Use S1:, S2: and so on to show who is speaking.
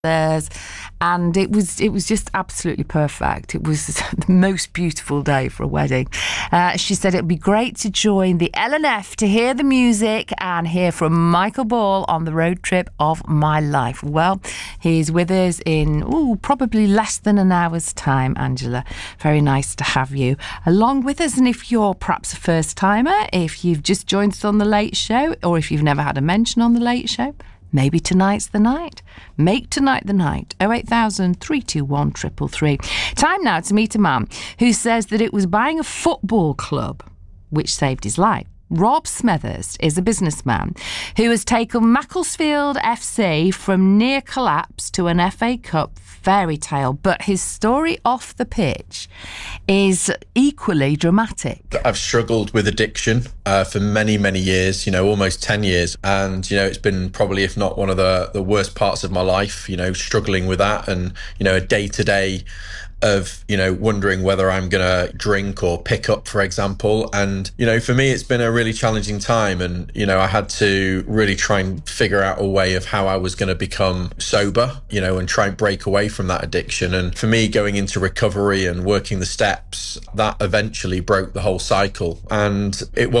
S1: and it was just absolutely perfect. It was the most beautiful day for a wedding. She said it would be great to join the LNF to hear the music and hear from Michael Ball on the road trip of my life. Well, he's with us in probably less than an hour's time, Angela. Very nice to have you along with us. And if you're perhaps a first timer, if you've just joined us on The Late Show, or if you've never had a mention on The Late Show, maybe tonight's the night. Make tonight the night. 08000 321 333. Time now to meet a man who says that it was buying a football club which saved his life. Rob Smethurst is a businessman who has taken Macclesfield FC from near collapse to an FA Cup fairy tale, but his story off the pitch is equally dramatic.
S2: I've struggled with addiction for many, many years, almost 10 years. And, it's been probably, if not one of the worst parts of my life, struggling with that and, a day-to-day of, wondering whether I'm going to drink or pick up, for example. And, for me, it's been a really challenging time. And, I had to really try and figure out a way of how I was going to become sober, and try and break away from that addiction. And for me, going into recovery and working the steps, that eventually broke the whole cycle. And it